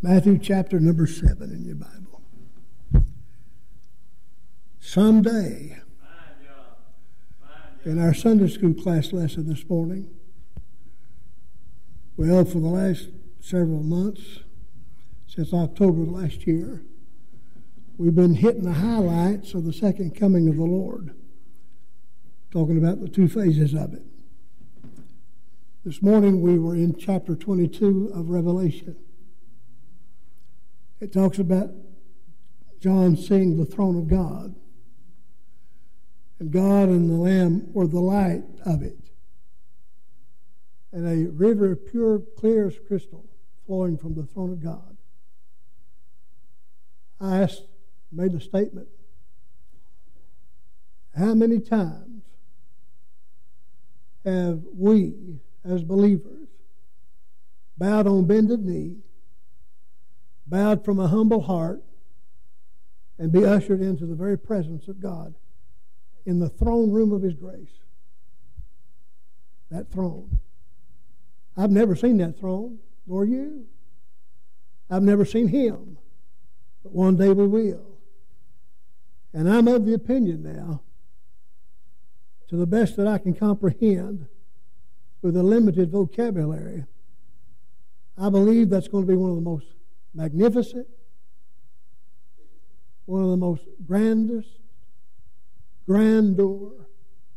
Matthew chapter number 7 in your Bible. Someday, in our Sunday school class lesson this morning, well, for the last several months, since October of last year, we've been hitting the highlights of the second coming of the Lord, talking about the two phases of it. This morning we were in chapter 22 of Revelation. It talks about John seeing the throne of God. And God and the Lamb were the light of it. And a river of pure, clear as crystal flowing from the throne of God. I made a statement. How many times have we, as believers, bowed on bended knee, bowed from a humble heart, and be ushered into the very presence of God in the throne room of His grace? That throne. I've never seen that throne, nor you. I've never seen Him, but one day we will. And I'm of the opinion now, to the best that I can comprehend with a limited vocabulary, I believe that's going to be one of the most magnificent, one of the most grandest, grandeur,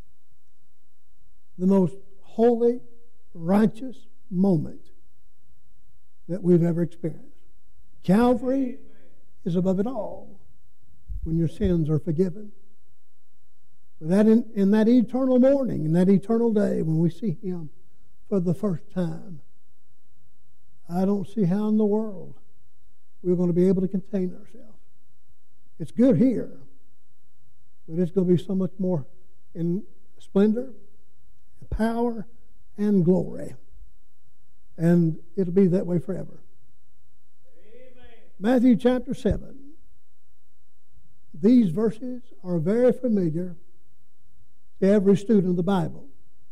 the most holy, righteous moment that we've ever experienced. Calvary is above it all when your sins are forgiven. But that in that eternal morning, in that eternal day when we see Him for the first time, I don't see how in the world we're going to be able to contain ourselves. It's good here, but it's going to be so much more in splendor, power, and glory. And it'll be that way forever. Amen. Matthew chapter 7. These verses are very familiar to every student of the Bible.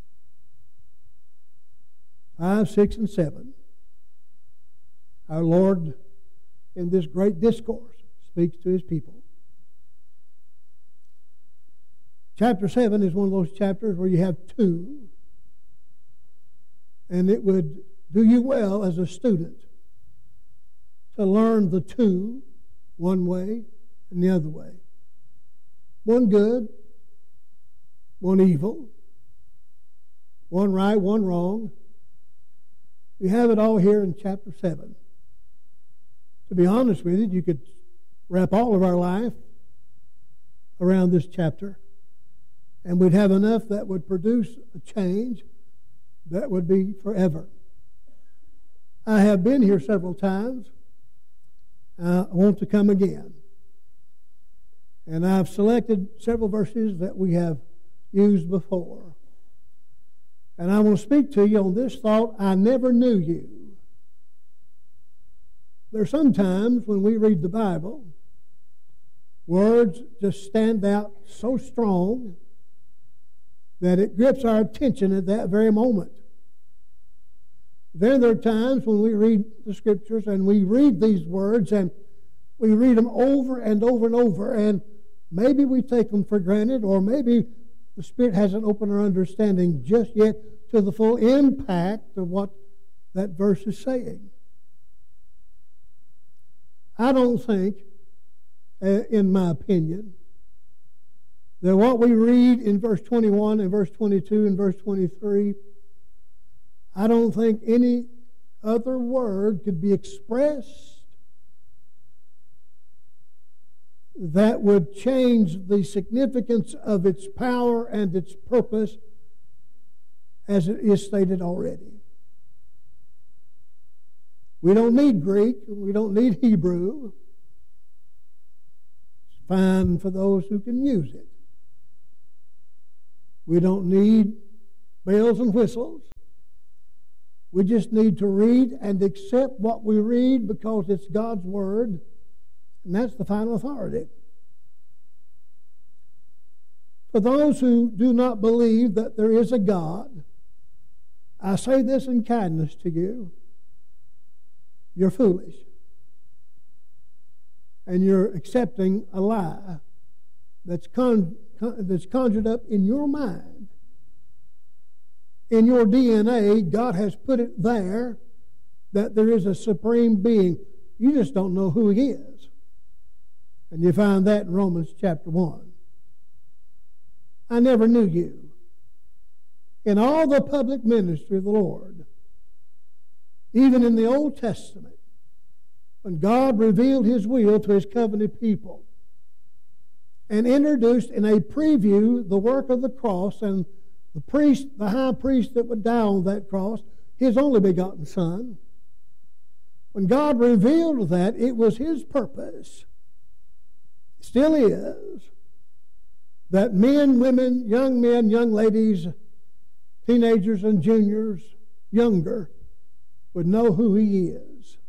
5, 6, and 7. Our Lord, in this great discourse, speaks to His people. Chapter 7 is one of those chapters where you have two, and it would do you well as a student to learn the two, one way and the other way. One good, one evil, one right, one wrong. We have it all here in chapter 7. To be honest with you could wrap all of our life around this chapter, and we'd have enough that would produce a change that would be forever. I have been here several times. I want to come again. And I've selected several verses that we have used before. And I want to speak to you on this thought: I never knew you. There are some times when we read the Bible, words just stand out so strong that it grips our attention at that very moment. Then there are times when we read the Scriptures and we read these words and we read them over and over and over, and maybe we take them for granted, or maybe the Spirit hasn't opened our understanding just yet to the full impact of what that verse is saying. I don't think, in my opinion, that what we read in verse 21 and verse 22 and verse 23, I don't think any other word could be expressed that would change the significance of its power and its purpose as it is stated already. We don't need Greek. We don't need Hebrew. It's fine for those who can use it. We don't need bells and whistles. We just need to read and accept what we read because it's God's Word, and that's the final authority. For those who do not believe that there is a God, I say this in kindness to you: you're foolish. and you're accepting a lie that's conjured up in your mind. In your DNA, God has put it there that there is a supreme being. You just don't know who He is. And you find that in Romans chapter 1. I never knew you. In all the public ministry of the Lord, even in the Old Testament, when God revealed His will to His covenant people and introduced in a preview the work of the cross and the high priest that would die on that cross, His only begotten Son. When God revealed that, it was His purpose, still is, that men, women, young ladies, teenagers and juniors, younger, would know who He is.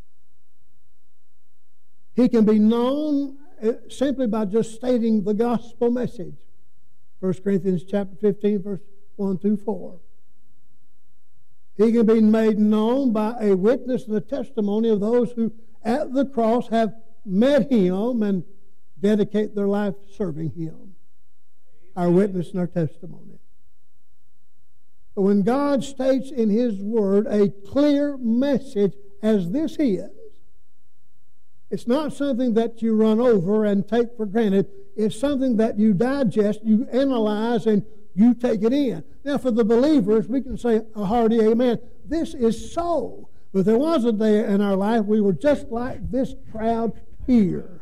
He can be known simply by just stating the gospel message. 1 Corinthians chapter 15, verse 1 through 4. He can be made known by a witness and a testimony of those who at the cross have met Him and dedicate their life serving Him. Our witness and our testimony. But when God states in His Word a clear message as this is, it's not something that you run over and take for granted. It's something that you digest, you analyze, and you take it in. Now, for the believers, we can say a hearty amen. This is so. But there was a day in our life we were just like this crowd here.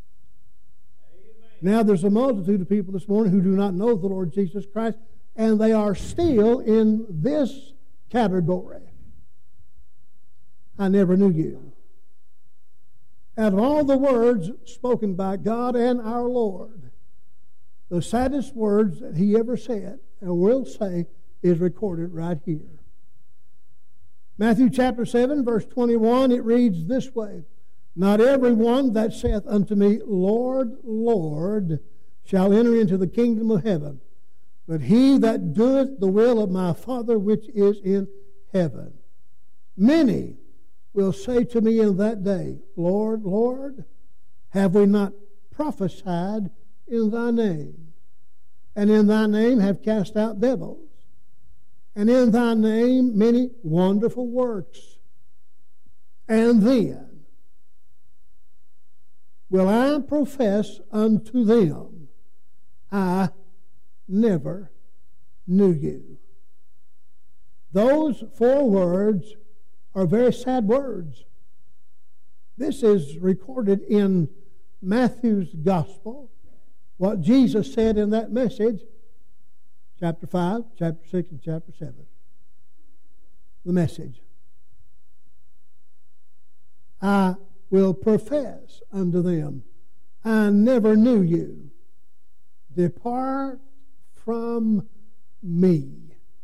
Now, there's a multitude of people this morning who do not know the Lord Jesus Christ, and they are still in this category. I never knew you. Out of all the words spoken by God and our Lord, the saddest words that He ever said and will say is recorded right here. Matthew chapter 7, verse 21, it reads this way, "Not every one that saith unto me, Lord, Lord, shall enter into the kingdom of heaven, but he that doeth the will of my Father which is in heaven. Many will say to me in that day, Lord, Lord, have we not prophesied in thy name? And in thy name have cast out devils? And in thy name many wonderful works? And then will I profess unto them, I never knew you." Those 4 words are very sad words. This is recorded in Matthew's Gospel, what Jesus said in that message, chapter 5, chapter 6, and chapter 7. The message. I will profess unto them, I never knew you. Depart from me,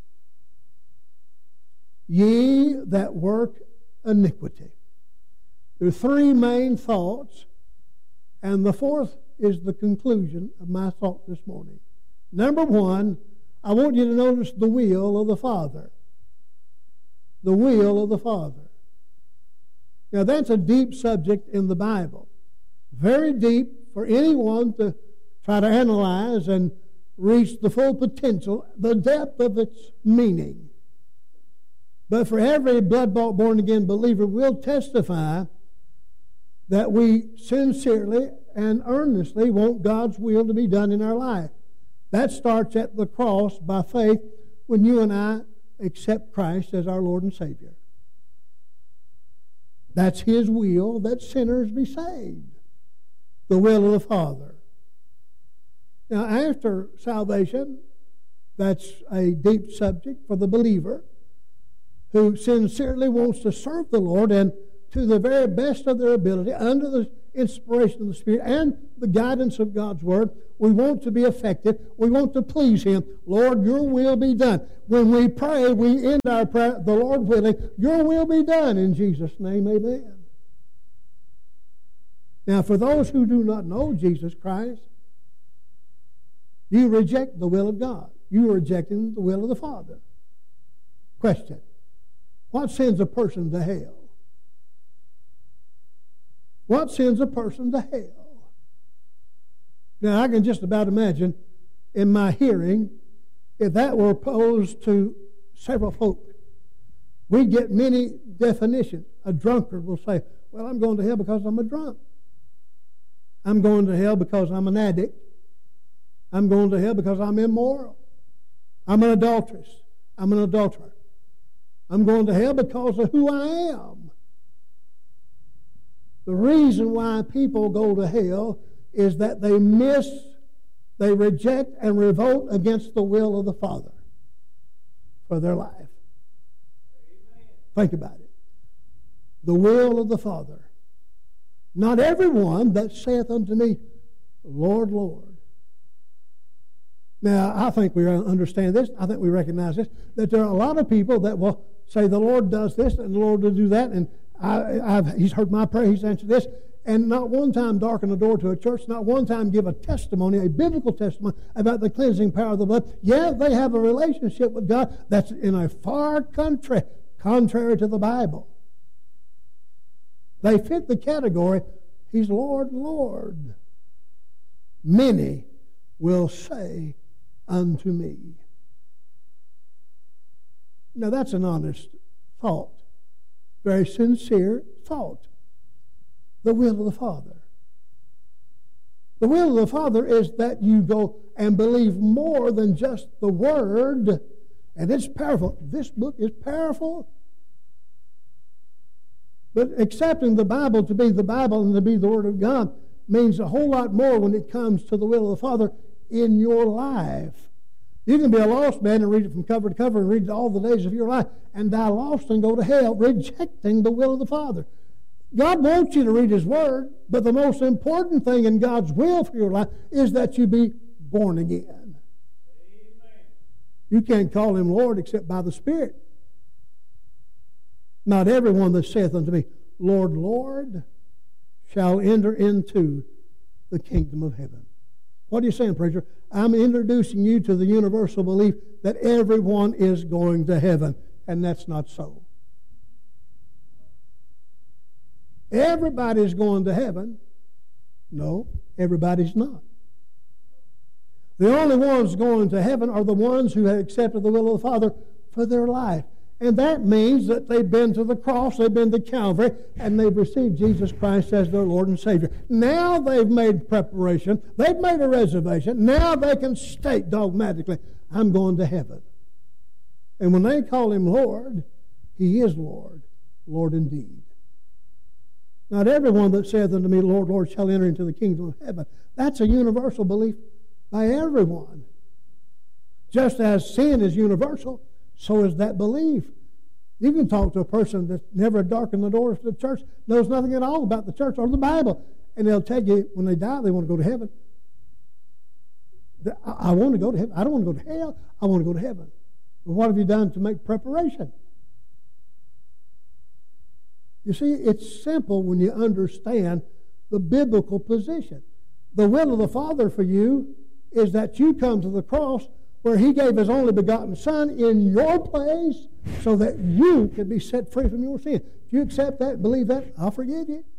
ye that work iniquity. There are 3 main thoughts, and the 4th is the conclusion of my thought this morning. Number 1, I want you to notice the will of the Father. The will of the Father. Now that's a deep subject in the Bible. Very deep for anyone to try to analyze and reach the full potential, the depth of its meaning. But for every blood-bought, born-again believer, we'll testify that we sincerely and earnestly want God's will to be done in our life. That starts at the cross by faith when you and I accept Christ as our Lord and Savior. That's His will that sinners be saved. The will of the Father. Now, after salvation, that's a deep subject for the believer who sincerely wants to serve the Lord and to the very best of their ability, under the inspiration of the Spirit and the guidance of God's Word. We want to be effective. We want to please Him. Lord, your will be done. When we pray, we end our prayer, the Lord willing, your will be done. In Jesus' name, amen. Now, for those who do not know Jesus Christ, you reject the will of God. You are rejecting the will of the Father. Question: what sends a person to hell? What sends a person to hell? Now, I can just about imagine in my hearing, if that were posed to several folk, we'd get many definitions. A drunkard will say, well, I'm going to hell because I'm a drunk. I'm going to hell because I'm an addict. I'm going to hell because I'm immoral. I'm an adulteress. I'm an adulterer. I'm going to hell because of who I am. The reason why people go to hell is that they reject and revolt against the will of the Father for their life. Amen. Think about it. The will of the Father. Not everyone that saith unto me, Lord, Lord. Now, I think we understand this. I think we recognize this, that there are a lot of people that will say the Lord does this and the Lord will do that, and He's heard my prayer, He's answered this, and not one time darken the door to a church, not one time give a testimony, a biblical testimony about the cleansing power of the blood. Yeah, they have a relationship with God that's in a far country, contrary to the Bible. They fit the category, He's Lord, Lord. Many will say unto me. Now that's an honest thought. Very sincere thought. The will of the Father. The will of the Father is that you go and believe more than just the Word. And it's powerful. This book is powerful. But accepting the Bible to be the Bible and to be the Word of God means a whole lot more when it comes to the will of the Father in your life. You can be a lost man and read it from cover to cover and read it all the days of your life and die lost and go to hell rejecting the will of the Father. God wants you to read His Word, but the most important thing in God's will for your life is that you be born again. Amen. You can't call Him Lord except by the Spirit. Not everyone that saith unto me, Lord, Lord, shall enter into the kingdom of heaven. What are you saying, preacher? I'm introducing you to the universal belief that everyone is going to heaven, and that's not so. Everybody's going to heaven. No, everybody's not. The only ones going to heaven are the ones who have accepted the will of the Father for their life. And that means that they've been to the cross, they've been to Calvary, and they've received Jesus Christ as their Lord and Savior. Now they've made preparation, they've made a reservation, now they can state dogmatically, I'm going to heaven. And when they call Him Lord, He is Lord, Lord indeed. Not everyone that saith unto me, Lord, Lord, shall enter into the kingdom of heaven. That's a universal belief by everyone. Just as sin is universal, so is that belief. You can talk to a person that's never darkened the doors to the church, knows nothing at all about the church or the Bible, and they'll tell you when they die they want to go to heaven. I want to go to heaven. I don't want to go to hell. I want to go to heaven. Well, what have you done to make preparation? You see, it's simple when you understand the biblical position. The will of the Father for you is that you come to the cross where He gave His only begotten Son in your place so that you could be set free from your sin. If you accept that, believe that, I'll forgive you.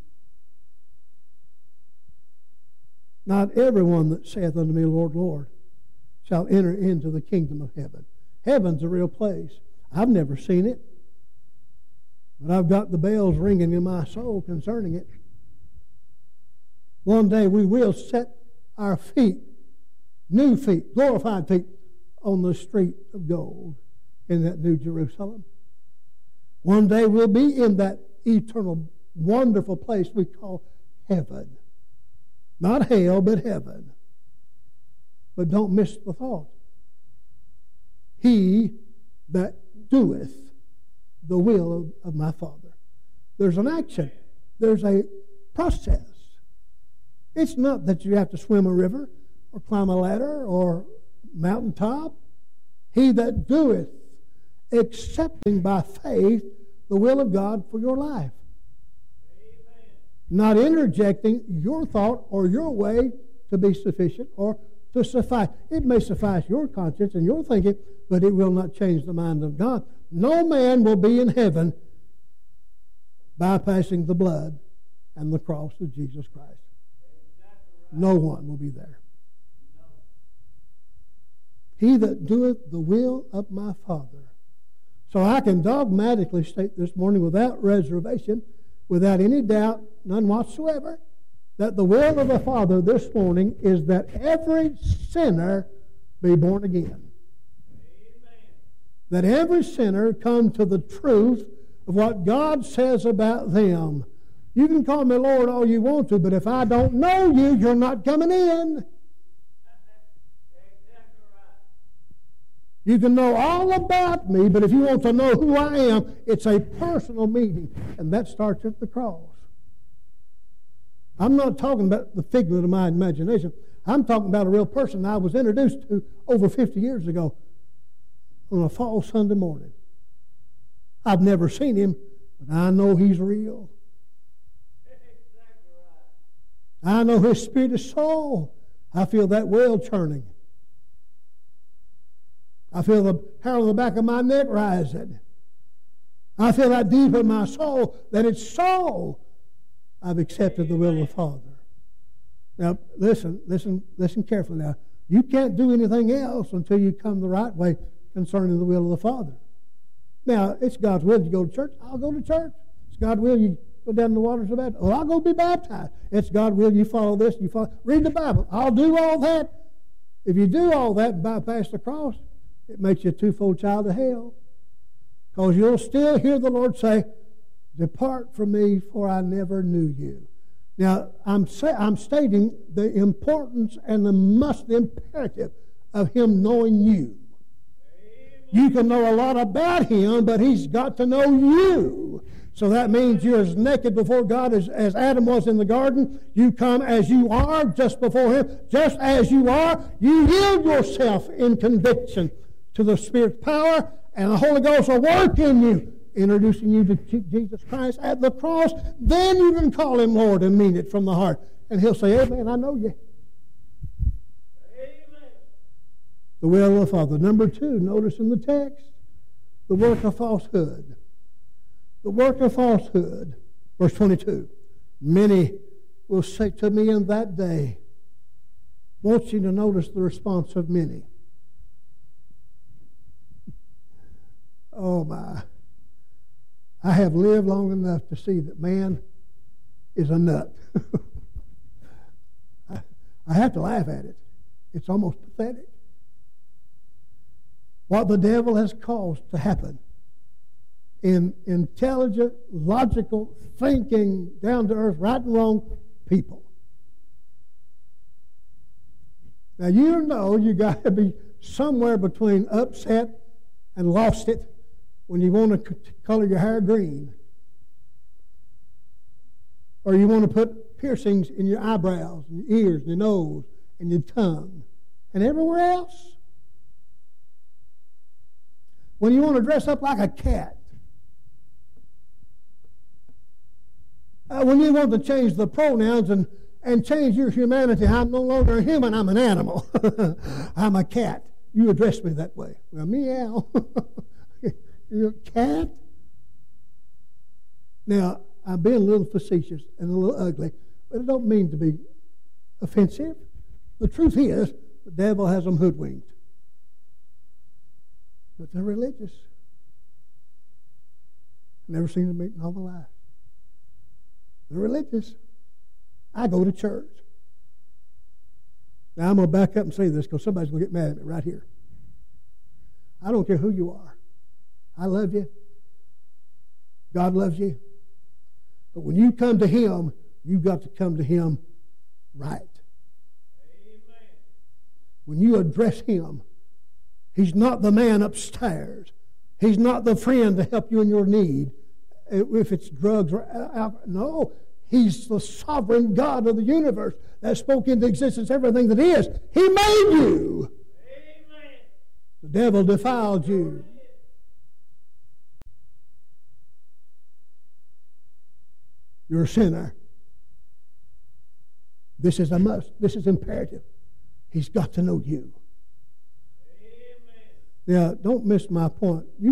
Not everyone that saith unto me, Lord, Lord, shall enter into the kingdom of heaven. Heaven's a real place. I've never seen it, but I've got the bells ringing in my soul concerning it. One day we will set our feet, new feet, glorified feet, on the street of gold in that New Jerusalem. One day we'll be in that eternal, wonderful place we call heaven. Not hell, but heaven. But don't miss the thought. He that doeth the will of my Father. There's an action. There's a process. It's not that you have to swim a river or climb a ladder or mountaintop. He that doeth, accepting by faith the will of God for your life. Amen. Not interjecting your thought or your way to be sufficient or to suffice. It may suffice your conscience and your thinking, but it will not change the mind of God. No man will be in heaven bypassing the blood and the cross of Jesus Christ. No one will be there. He that doeth the will of my Father. So I can dogmatically state this morning without reservation, without any doubt, none whatsoever, that the will of the Father this morning is that every sinner be born again. Amen. That every sinner come to the truth of what God says about them. You can call me Lord all you want to, but if I don't know you, you're not coming in. Exactly right. You can know all about me, but if you want to know who I am, it's a personal meeting, and that starts at the cross. I'm not talking about the figment of my imagination. I'm talking about a real person I was introduced to over 50 years ago on a fall Sunday morning. I've never seen him, but I know he's real. I know his spirit is soul. I feel that well churning. I feel the hair on the back of my neck rising. I feel that deep in my soul that it's so. I've accepted the will of the Father. Now, listen carefully now. You can't do anything else until you come the right way concerning the will of the Father. Now, it's God's will you go to church. I'll go to church. It's God's will you go down in the waters of baptism. Oh, I'll go be baptized. It's God's will you follow this, you follow. Read the Bible. I'll do all that. If you do all that and bypass the cross, it makes you a twofold child of hell. Because you'll still hear the Lord say, depart from me, for I never knew you. Now, I'm stating the importance and the imperative of Him knowing you. Amen. You can know a lot about Him, but He's got to know you. So that means you're as naked before God as Adam was in the garden. You come as you are, just before Him, just as you are. You yield yourself in conviction to the Spirit's power, and the Holy Ghost will work in you, introducing you to Jesus Christ at the cross. Then you can call Him Lord and mean it from the heart. And He'll say, amen, I know you. Amen. The will of the Father. Number 2, notice in the text, the work of falsehood. The work of falsehood. Verse 22. Many will say to me in that day. I want you to notice the response of many. Oh my. I have lived long enough to see that man is a nut. I have to laugh at it. It's almost pathetic. What the devil has caused to happen in intelligent, logical, thinking, down-to-earth, right and wrong people. Now you know you got to be somewhere between upset and lost it when you want to color your hair green, or you want to put piercings in your eyebrows, and your ears, and your nose, and your tongue, and everywhere else. When you want to dress up like a cat. When you want to change the pronouns and change your humanity. I'm no longer a human, I'm an animal. I'm a cat. You address me that way. Well, meow. You're a cat? Now, I'm being a little facetious and a little ugly, but I don't mean to be offensive. The truth is, the devil has them hoodwinked. But they're religious. I've never seen them in all my life. They're religious. I go to church. Now, I'm going to back up and say this because somebody's going to get mad at me right here. I don't care who you are. I love you. God loves you. But when you come to Him, you've got to come to Him right. Amen. When you address Him, He's not the man upstairs. He's not the friend to help you in your need. If it's drugs or alcohol. No, He's the sovereign God of the universe that spoke into existence everything that is. He made you. Amen. The devil defiled you. You're a sinner. This is a must. This is imperative. He's got to know you. Amen. Now, don't miss my point.